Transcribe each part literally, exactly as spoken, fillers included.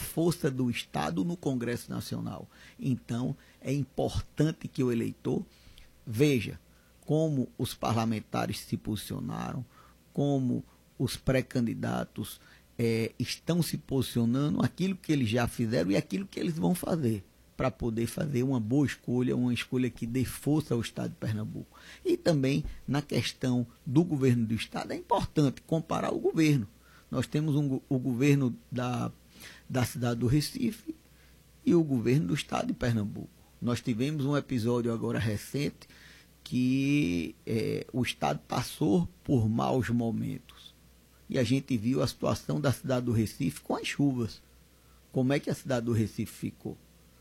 força do Estado no Congresso Nacional. Então, é importante que o eleitor veja como os parlamentares se posicionaram, como os pré-candidatos é, estão se posicionando, aquilo que eles já fizeram e aquilo que eles vão fazer, para poder fazer uma boa escolha, uma escolha que dê força ao Estado de Pernambuco. E também, na questão do governo do Estado, é importante comparar o governo. Nós temos um, o governo da, da cidade do Recife e o governo do Estado de Pernambuco. Nós tivemos um episódio agora recente que é, o Estado passou por maus momentos. E a gente viu a situação da cidade do Recife com as chuvas. Como é que a cidade do Recife ficou?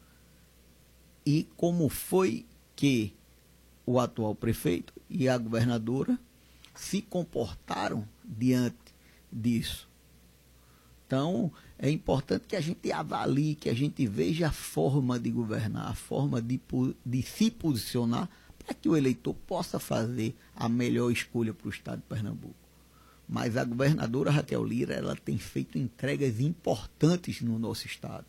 E como foi que o atual prefeito e a governadora se comportaram diante disso. Então, é importante que a gente avalie, que a gente veja a forma de governar, a forma de, de se posicionar, para que o eleitor possa fazer a melhor escolha para o Estado de Pernambuco. Mas a governadora Raquel Lira, ela tem feito entregas importantes no nosso Estado.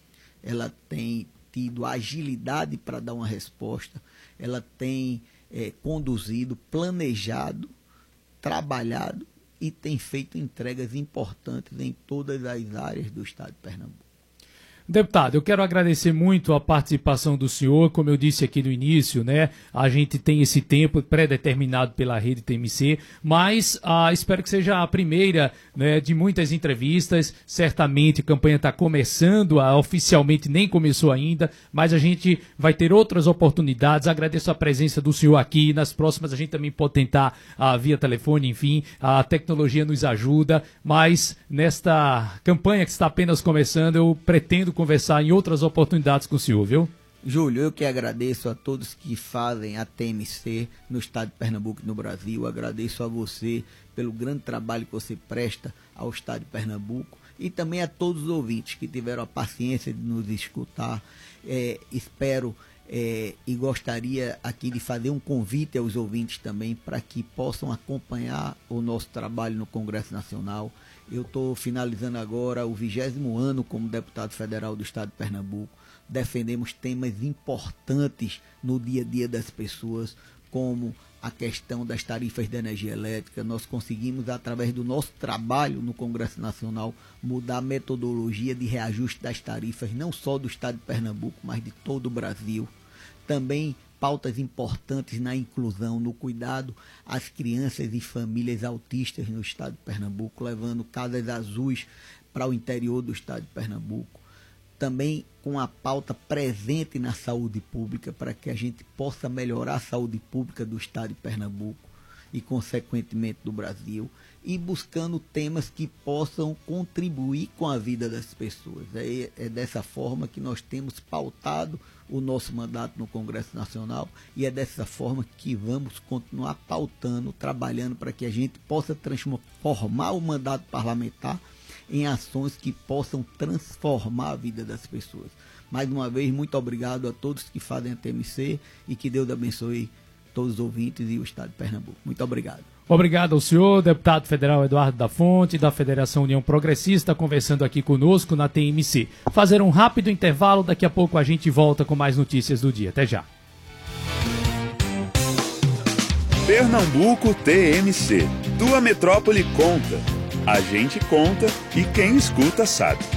Ela tem tido agilidade para dar uma resposta, ela tem é, conduzido, planejado, trabalhado e tem feito entregas importantes em todas as áreas do Estado de Pernambuco. Deputado, eu quero agradecer muito a participação do senhor. Como eu disse aqui no início, né, a gente tem esse tempo pré-determinado pela rede T M C, mas ah, espero que seja a primeira, né, de muitas entrevistas. Certamente a campanha está começando, a, oficialmente nem começou ainda, mas a gente vai ter outras oportunidades. Agradeço a presença do senhor aqui. Nas próximas a gente também pode tentar ah, via telefone, enfim, a tecnologia nos ajuda, mas nesta campanha que está apenas começando, eu pretendo conversar em outras oportunidades com o senhor, viu? Júlio, eu que agradeço a todos que fazem a T M C no Estado de Pernambuco e no Brasil. Agradeço a você pelo grande trabalho que você presta ao Estado de Pernambuco e também a todos os ouvintes que tiveram a paciência de nos escutar. É, espero é, e gostaria aqui de fazer um convite aos ouvintes também para que possam acompanhar o nosso trabalho no Congresso Nacional. Eu estou finalizando agora o vigésimo ano como deputado federal do Estado de Pernambuco. Defendemos temas importantes no dia a dia das pessoas, como a questão das tarifas de energia elétrica. Nós conseguimos, através do nosso trabalho no Congresso Nacional, mudar a metodologia de reajuste das tarifas, não só do Estado de Pernambuco, mas de todo o Brasil. Também pautas importantes na inclusão, no cuidado às crianças e famílias autistas no Estado de Pernambuco, levando casas azuis para o interior do Estado de Pernambuco. Também com a pauta presente na saúde pública, para que a gente possa melhorar a saúde pública do Estado de Pernambuco e, consequentemente, do Brasil, e buscando temas que possam contribuir com a vida das pessoas. É, é dessa forma que nós temos pautado o nosso mandato no Congresso Nacional e é dessa forma que vamos continuar pautando, trabalhando para que a gente possa transformar o mandato parlamentar em ações que possam transformar a vida das pessoas. Mais uma vez, muito obrigado a todos que fazem a T M C e que Deus abençoe todos os ouvintes e o Estado de Pernambuco. Muito obrigado. Obrigado ao senhor, deputado federal Eduardo da Fonte, da Federação União Progressista, conversando aqui conosco na T M C. Fazer um rápido intervalo, daqui a pouco a gente volta com mais notícias do dia. Até já. Pernambuco T M C. Tua metrópole conta. A gente conta e quem escuta sabe.